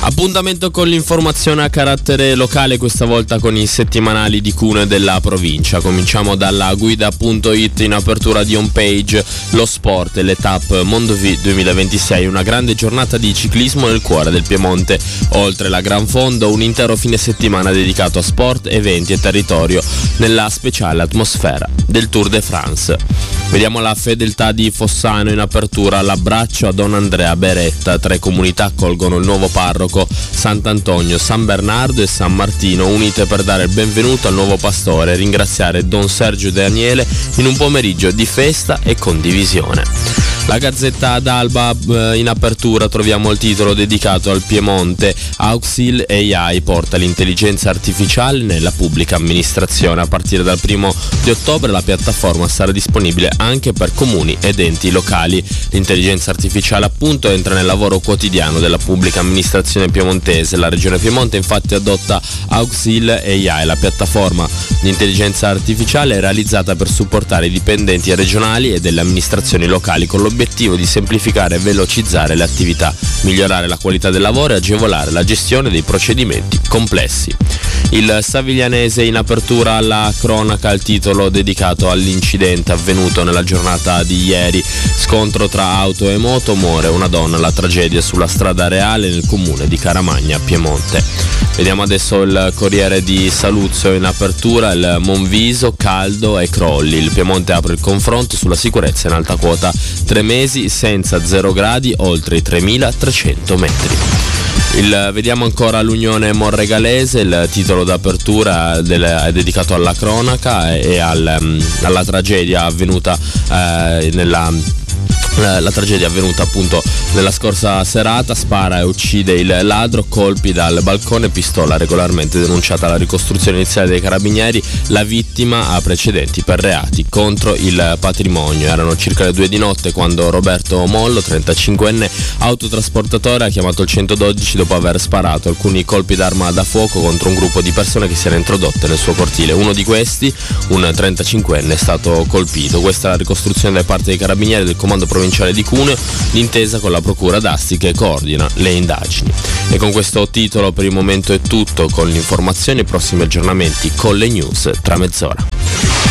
Appuntamento con l'informazione a carattere locale, questa volta con i settimanali di Cuneo e della provincia. Cominciamo dalla guida.it. In apertura di homepage lo sport e le tappe Mondovì 2026, una grande giornata di ciclismo nel cuore del Piemonte. Oltre la Gran Fondo, un intero fine settimana dedicato a sport, eventi e territorio nella speciale atmosfera del Tour de France. Vediamo la fedeltà di Fossano in apertura, l'abbraccio a Don Andrea Beretta. Tre comunità accolgono il nuovo parroco Sant'Antonio, San Bernardo e San Martino, unite per dare il benvenuto al nuovo pastore e ringraziare Don Sergio Daniele in un pomeriggio di festa e condivisione. La Gazzetta d'Alba in apertura troviamo il titolo dedicato al Piemonte. Auxil AI porta l'intelligenza artificiale nella pubblica amministrazione. A partire dal 1 di ottobre la piattaforma sarà disponibile anche per comuni ed enti locali. L'intelligenza artificiale appunto entra nel lavoro quotidiano della pubblica amministrazione piemontese. La regione Piemonte infatti adotta Auxil AI, la piattaforma di intelligenza artificiale realizzata per supportare i dipendenti regionali e delle amministrazioni locali con l'obiettivo di semplificare e velocizzare le attività, migliorare la qualità del lavoro e agevolare la gestione dei procedimenti complessi. Il Saviglianese in apertura alla cronaca, il titolo dedicato all'incidente avvenuto nella giornata di ieri. Scontro tra auto e moto, muore una donna, la tragedia sulla strada reale nel comune di Caramagna, Piemonte. Vediamo adesso il Corriere di Saluzzo in apertura, il Monviso, caldo e crolli. Il Piemonte apre il confronto sulla sicurezza in alta quota, 3 mesi senza 0 gradi oltre i 3.300 metri. Vediamo ancora l'Unione Monregalese, il titolo d'apertura è dedicato alla cronaca e alla tragedia avvenuta la tragedia avvenuta appunto nella scorsa serata. Spara e uccide il ladro, colpi dal balcone, pistola regolarmente denunciata alla ricostruzione iniziale dei carabinieri. La vittima ha precedenti per reati contro il patrimonio. Erano circa le 2 di notte quando Roberto Mollo, 35enne autotrasportatore, ha chiamato il 112 dopo aver sparato alcuni colpi d'arma da fuoco contro un gruppo di persone che si era introdotte nel suo cortile. Uno di questi, un 35enne, è stato colpito. Questa è la ricostruzione da parte dei carabinieri del comando provinciale di Cuneo, d'intesa con la procura d'Asti che coordina le indagini. E con questo titolo per il momento è tutto. Con l'informazione e i prossimi aggiornamenti con le news tra mezz'ora.